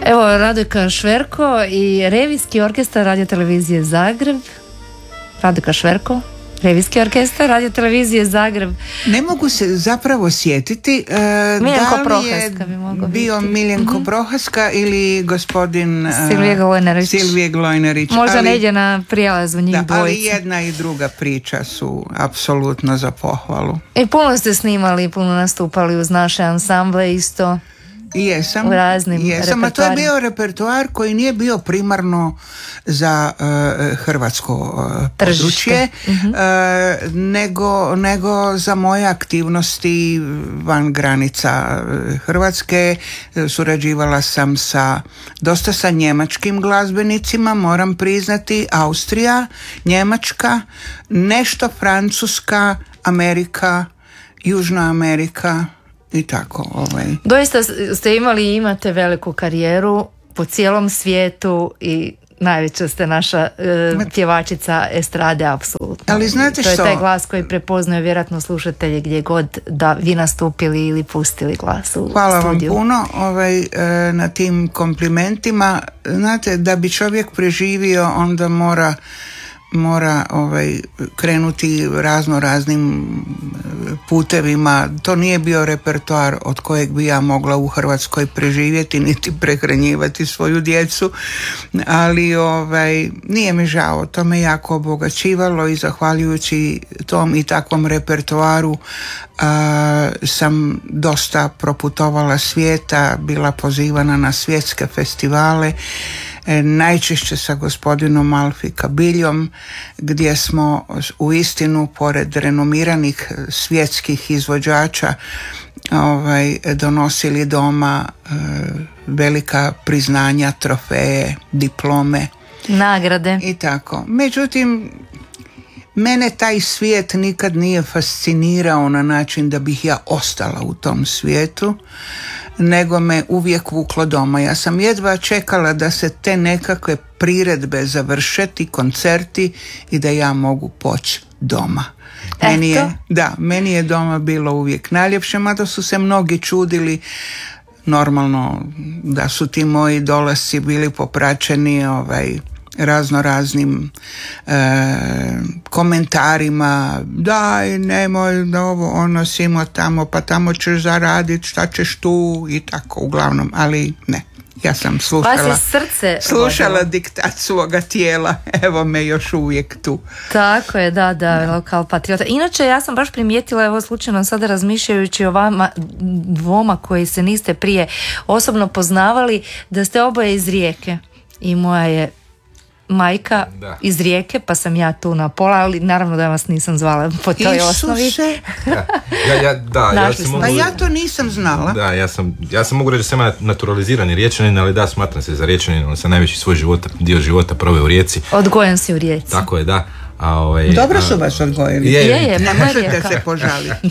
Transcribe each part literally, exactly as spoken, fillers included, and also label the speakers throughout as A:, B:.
A: Evo, Radojka Šverko i Revijski orkestar Radio Televizije Zagreb. Radojka Šverko, Revijski orkestar Radio Televizije Zagreb.
B: Ne mogu se zapravo sjetiti uh,
A: Miljenko
B: da li je
A: Prohaska bi mogao
B: bio
A: biti.
B: Miljenko
A: mm-hmm.
B: Prohaska ili gospodin uh,
A: Silvije Glojnerić.
B: Silvije Glojnerić.
A: Možda
B: ali,
A: ne ide na prijelazu njih
B: da,
A: dvojica.
B: Ali jedna i druga priča su apsolutno za pohvalu.
A: I puno ste snimali, puno nastupali uz naše ansamble isto.
B: Jesam,
A: u raznim
B: jesam, a to je bio repertoar koji nije bio primarno za uh, hrvatsko uh, područje, uh-huh. uh, nego, nego za moje aktivnosti van granica Hrvatske. Surađivala sam sa dosta sa njemačkim glazbenicima, moram priznati, Austrija, Njemačka, nešto Francuska, Amerika, Južna Amerika i tako. Ovaj.
A: Doista ste imali i imate veliku karijeru po cijelom svijetu i najveća ste naša e, pjevačica estrade, apsolutno.
B: Ali znate
A: to je
B: što?
A: taj glas koji prepoznaju vjerojatno slušatelji gdje god da vi nastupili ili pustili glas u
B: Hvala
A: studiju.
B: vam puno ovaj, e, na tim komplimentima. Znate, da bi čovjek preživio, onda mora mora ovaj, krenuti razno raznim putevima. To nije bio repertoar od kojeg bi ja mogla u Hrvatskoj preživjeti niti prehranjivati svoju djecu, ali ovaj, nije mi žao, to me jako obogaćivalo i zahvaljujući tom i takvom repertoaru a, sam dosta proputovala svijeta, bila pozivana na svjetske festivale, najčešće sa gospodinom Alfi Kabiljom, gdje smo uistinu pored renomiranih svjetskih izvođača ovaj, donosili doma e, velika priznanja, trofeje, diplome,
A: nagrade
B: i tako. Međutim, mene taj svijet nikad nije fascinirao na način da bih ja ostala u tom svijetu, nego me uvijek vuklo doma. Ja sam jedva čekala da se te nekakve priredbe završe, ti koncerti, i da ja mogu poći doma. Meni je, da, meni je doma bilo uvijek najljepše, mada su se mnogi čudili, normalno da su ti moji dolasci bili popraćeni ovaj, razno raznim e, komentarima, daj nemoj ovo ono simo tamo, pa tamo ćeš zaraditi, šta ćeš tu i tako, uglavnom, ali ne, ja sam slušala
A: srce
B: slušala
A: vodilo.
B: Diktat svoga tijela, evo me još uvijek tu.
A: Tako je, da, da, lokal patriota. Inače, ja sam baš primijetila, evo slučajno sada razmišljajući o vama dvoma koji se niste prije osobno poznavali, da ste oboje iz Rijeke i moja je majka da. iz Rijeke, pa sam ja tu na pola, ali naravno da vas nisam zvala po toj
B: Isuse.
A: osnovi.
C: Ja, ja, ja, da, ja sam
B: pa
C: mogu...
B: ja to nisam znala.
C: Da, ja sam, ja sam mogu reći da sam naturalizirani Riječanin, ali da, smatram se za Riječanin, ali sam najveći svoj života, dio života proveo u Rijeci.
A: Odgojen si u Rijeci.
C: Tako je, da. A, ovaj,
B: Dobro su
C: a,
B: vas odgojili.
A: Je, je, je,
B: ne možete se požaliti.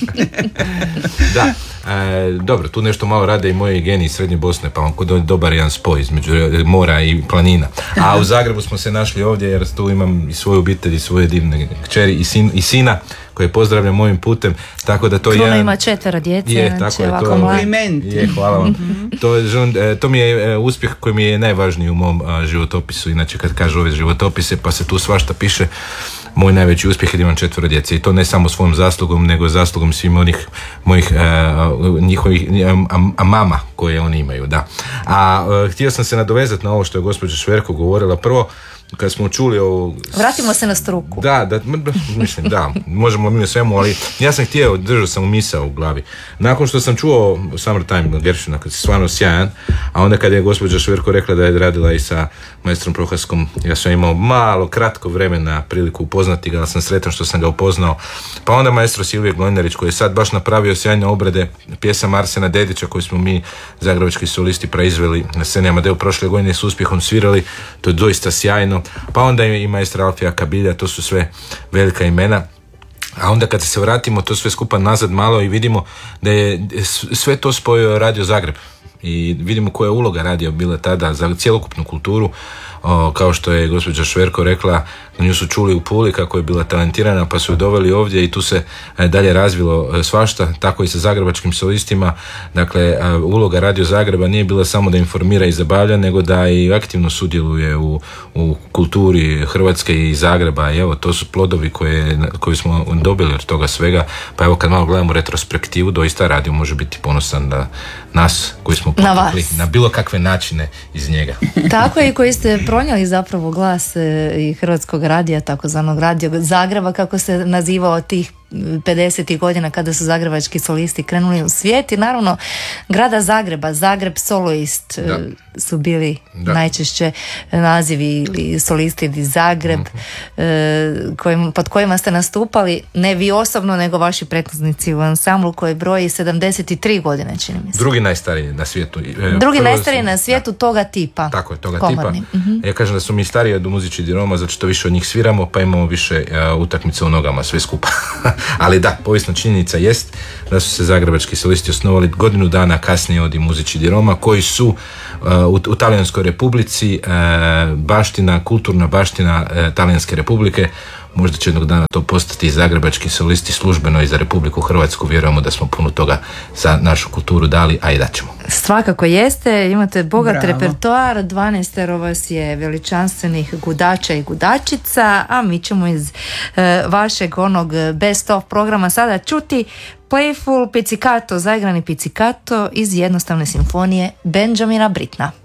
C: Da, e, dobro, tu nešto malo rade i moji geni iz Srednje Bosne, pa vam kod dobar jedan spoj između mora i planina. A u Zagrebu smo se našli ovdje jer tu imam i svoju obitelj i svoje divne kćeri i, sin, i sina koje pozdravljam mojim putem, tako da to je jedan...
A: ima četvero djece,
C: je,
A: znači
C: tako je,
A: ovako
C: to,
A: mlad.
C: je, hvala vam. to, je, to mi je uspjeh koji mi je najvažniji u mom a, životopisu, inače kad kažu ove životopise pa se tu svašta piše, moj najveći uspjeh je da imam četvero djece i to ne samo svojom zaslugom, nego zaslugom svim onih mojih a, njihovih a, a mama koje oni imaju, da. A, a htio sam se nadovezati na ovo što je gospođa Šverko govorila. Prvo, kad smo čuli ovo...
A: Vratimo se na struku.
C: Da, da, mislim, da, možemo mi o svemu, ali ja sam htio, držao sam misao u glavi. Nakon što sam čuo Summertime Gershwina, kad se stvarno sjajan, a onda kad je gospođa Šverko rekla da je radila i sa maestrom Prohaskom, ja sam imao malo, kratko vremena priliku upoznati ga, ali sam sretan što sam ga upoznao. Pa onda maestro Silvije Glojnerić, koji je sad baš napravio sjajne obrade pjesama Arsena Dedića, koju smo mi, zagrebački solisti, proizveli na sceni Amadeu prošle godine s uspjehom svirali, to je doista sjajno. Pa onda i maestra Alfija Kabilja, to su sve velika imena. A onda kad se vratimo to sve skupa nazad malo i vidimo da je sve to spojio Radio Zagreb i vidimo koja je uloga radija bila tada za cjelokupnu kulturu, o, kao što je gospođa Šverko rekla, nju su čuli u Puli kako je bila talentirana, pa su je doveli ovdje i tu se dalje razvilo svašta, tako i sa zagrebačkim solistima. Dakle, uloga Radio Zagreba nije bila samo da informira i zabavlja, nego da i aktivno sudjeluje u, u kulturi Hrvatske i Zagreba. I evo, to su plodovi koje, koje smo dobili od toga svega. Pa evo, kad malo gledamo retrospektivu, doista radio može biti ponosan na nas koji smo potekli na, na bilo kakve načine iz njega.
A: Tako je, i koji ste pronijeli zapravo glas i Hrvatskog radija, takozvanog Radio Zagreba, kako se nazivao tih pedesetih godina kada su zagrebački solisti krenuli u svijet, i naravno grada Zagreba, Zagreb Soloist da. su bili da. najčešće nazivi, ili solisti ili Zagreb, mm-hmm. kojim, pod kojima ste nastupali, ne vi osobno nego vaši prethodnici u ansamblu koji broji sedamdeset tri godine, čini mi se.
C: Drugi najstariji na svijetu.
A: Drugi Prvo, najstariji na svijetu da. toga tipa.
C: Tako je, toga
A: Komorni.
C: tipa.
A: Mm-hmm.
C: Ja kažem da su mi stariji od Muzičkih di Roma, zato što više od njih sviramo, pa imamo više uh, utakmica u nogama, sve skupa. Ali da, povijesna činjenica jest da su se zagrebački solisti osnovali godinu dana kasnije od Muzičkih di Roma, koji su uh, u, u Talijanskoj republici uh, baština, kulturna baština uh, Talijanske republike. Možda će jednog dana to postati i zagrebački solisti službeno i za Republiku Hrvatsku. Vjerujemo da smo puno toga za našu kulturu dali, a i da ćemo.
A: Svakako jeste, imate bogat
B: Bravo.
A: repertoar, dvanaestero vas je veličanstvenih gudača i gudačica, a mi ćemo iz e, vašeg onog best of programa sada čuti Playful Pizzicato, zaigrani pizzicato iz jednostavne simfonije Benjamina Brittena.